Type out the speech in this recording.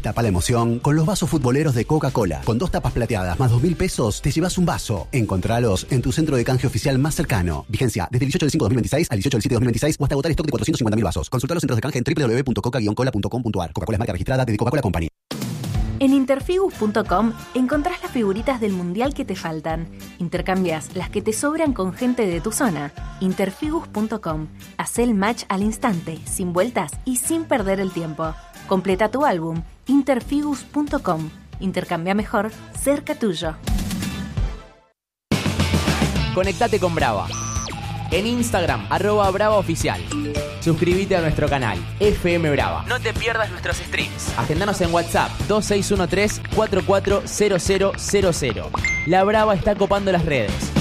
Destapa la emoción con los vasos futboleros de Coca-Cola. Con 2 tapas plateadas más 2.000 pesos, te llevas un vaso. Encontralos en tu centro de canje oficial más cercano. Vigencia desde el 18 del 5 de 2026 al 18 del 7 de 2026 o hasta agotar stock de 450.000 vasos. Consulta los centros de canje en www.coca-cola.com.ar. Coca-Cola es marca registrada de Coca-Cola Company. En interfigus.com encontrás las figuritas del mundial que te faltan. Intercambias las que te sobran con gente de tu zona. Interfigus.com. Haz el match al instante, sin vueltas y sin perder el tiempo. Completa tu álbum. Interfigus.com. Intercambia mejor, cerca tuyo. Conectate con Brava. En Instagram, @BravaOficial. Suscríbete a nuestro canal, FM Brava. No te pierdas nuestros streams. Agendanos en WhatsApp, 2613-440000. La Brava está copando las redes.